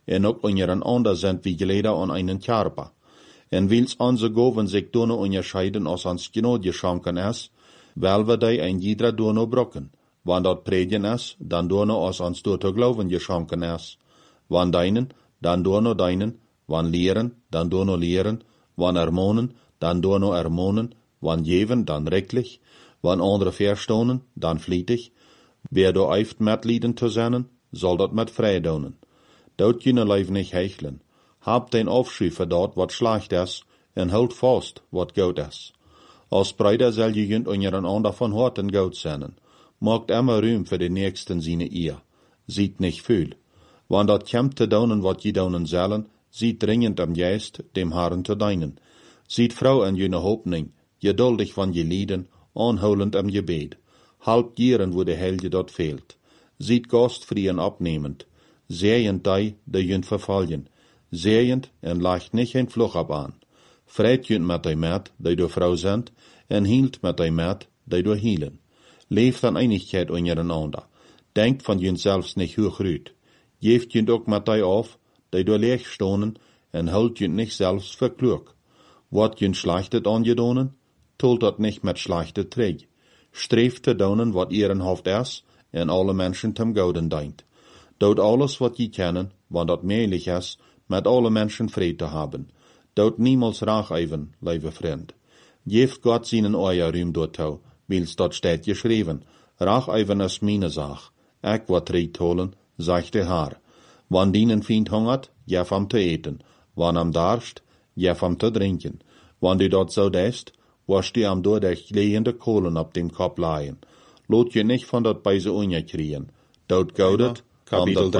en ook unseren ander sind wie Glieder an einen Körper. En wils onze Gaven sich dono unterscheiden aus ans Gnade schanken ist, weil wir die ein jeder dono brocken. Wann dort predigen ist, dann dono aus ans doto Glauben geschanken ist. Wann deinen, dann dono deinen. Wann lehren, dann dono lehren. Wann ermonen, dann dono ermonen. Wann jeven, dann rechtlich. Wann andere verstonen, dann flietig. Wer do eift metlieden zu sein, soll dat met vrij doen. Dout je lijf nicht hechelen. Hab den Aufschrift für dort, wat schlecht is, en houd vast, wat goed is. Als Brüder soll je junt unseren ander von Horten gut sein. Macht immer Ruhm für den Nächsten seine Ehe. Sieht nicht viel. Wann dat kommt zu doen wat je doen sollen, sieht dringend am Geist, dem Herrn zu dienen. Sieht Frau in jene Hoffnung, geduldig van je Lieden, anholend am Gebet. Halb Jieren, wo de Helge dort fehlt. Sieht Gastfrieden abnehmend. Sehend die jünt verfallen. Sehend en leicht nicht ein Fluch ab an. Freit jünt met die Met, die du Frau sind, en hielt met die Met, die du hielen. Leeft an Einigkeit untereinander. Denkt von jünt selbst nicht hoch rüt. Geeft jünt ook met die auf, die du leeg stonen, en hult jünt nicht selbst für klug. Wat jünt schlechtet angedonen, tult dat nicht met schlechte Träg. Streeft te donen wat ehrenhaft is, en alle Menschen zum Gouden dient. Dout alles wat je kennen, want dat meerlich is, met alle Menschen vrede te haben. Dout niemals racheven, lieve vriend. Geeft Gott seinen euer Ruhm dortau, wils dort steht geschrieben. Racheven is meine Sach. Ik wat reed holen, sagt der Herr. Wann dienen Feind hungert, geef am te eten. Wann am darst, geef am te drinken. Wann du dort so dest, wasch die am door der glehende Kohlen ab dem Kopf leihen. Lot je nicht von dort Beise unkriegen. Dort goudet, Kapitel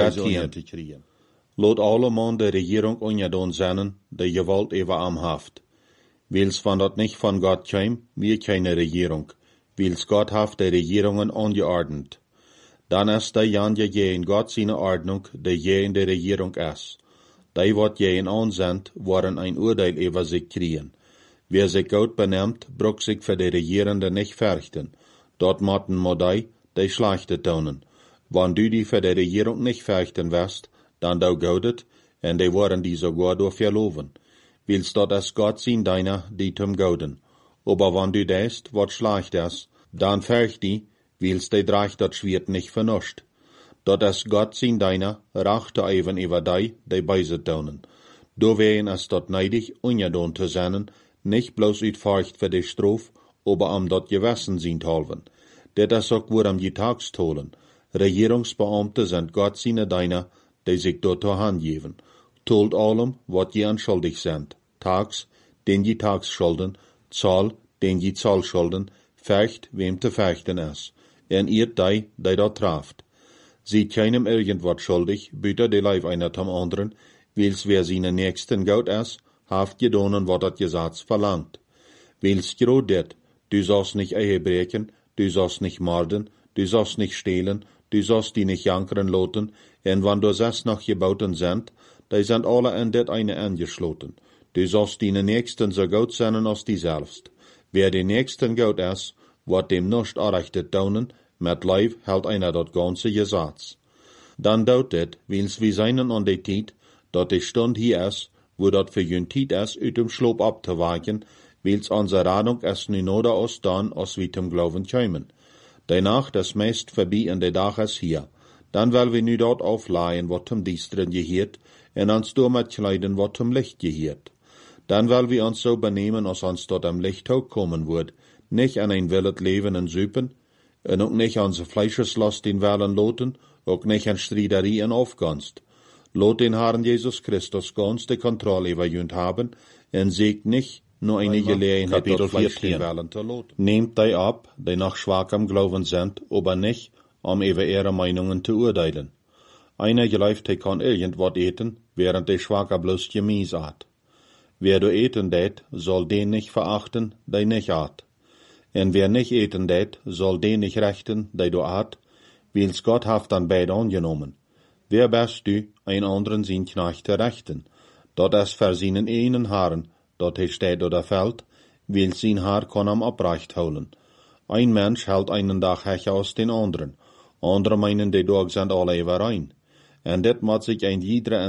13. Lot alle man de Regierung ungedon sennen, de Gewalt ewa am Haft. Wils van dat nicht von Gott käm, wir keine Regierung. Wils Gott haft de Regierungen angeordnet. Dann ist de jan je in Gott seine Ordnung, de je in de Regierung is. Die wat je in ansendt, waren ein Urteil ewa sich kriegen. Wer sich gut benimmt, bruck sich für die Regierende nicht fürchten. Dort motten Modei, die schlechte tonen. Wann du die für die Regierung nicht fürchten wirst, dann du goudet, en die waren die sogar durch verloven. Willst dort es Gott sein deiner, die zum Gouden. Aber wann du dest, wat schlecht is, dann fürcht die, willst die dreich dort schwert nicht vernuscht. Dort es Gott sein deiner, rachte even über die beise tonen. Du wären es dort neidig, ungedon zu sein, nicht bloß uit Furcht für die Strof, aber am dort gewessen sind halven. Det is ook woer am je tags tolen. Regierungsbeamte sind Gott seine Deiner, die sich dort zur Hand geben. Tolt allem, wat je anschuldig sind. Tags, den je tags schulden, Zahl, den je Zahl schulden, fecht, wem te fechten is. En ihr die dort traft. Sieht keinem irgendwas schuldig, büter de Leib einer zum anderen, wils wer seine Nächsten Gaut is, haft gedonen, wat dat Gesetz verlangt. Wils gerodet, du sollst nicht Ehe brechen, du sollst nicht morden, du sollst nicht stehlen, du sollst die nicht jankeren loten, en wann du sechs noch gebauten sind, die sind alle in det eine angeschloten. Du sollst die Nächsten so gut sein als die selbst. Wer die Nächsten gut is, wat dem nicht errechtet daunen, mit Leib hält einer dat ganze Gesetz. Dann dautet, wils wie seinen an die Tiet, dat die Stund hier is, wo dat für jün Tiet is, uit dem Schloop abzuweichen, wils unsere Radung es nu noder aus dann, als wir zum Glauben kämen. Danach das meist vorbei in der Dach is hier. Dann will wir nu dort aufleihen, wat zum Diestren gehiert, en uns damit kleiden, wat zum Licht gehiert. Dann will wir uns so benehmen, als uns dort am Licht kommen wird, nicht an ein willet Leben en Süpen, en ook nicht an Fleischeslast in Wellen loten, ook nicht an Striederie en Aufgunst. Lot den Herrn Jesus Christus ganz die Kontrolle über jünd haben, en siegt nicht nur eine Gelegenheit, dort Fleisch in Wellen zu loten. Nehmt die ab, die nach schwachem Glauben sind, aber nicht, um über ihre Meinungen zu urteilen. Einer geläuft, der kann irgendwas eten, während der Schwacher bloß Gemüse hat. Wer du eten tät, soll den nicht verachten, der nicht hat. En wer nicht eten tät, soll den nicht rechten, der du hat, wils Gott haft an beide angenommen. Wer bist du, ein anderen sein Knecht zu rechten? Dort es für seinen einen Haaren, dort er steht oder fällt, will sein Haar kann am abrecht holen. Ein Mensch hält einen Tag hecher aus den anderen. Andere meinen, die Tag sind alle überein. En dit moet sich ein jeder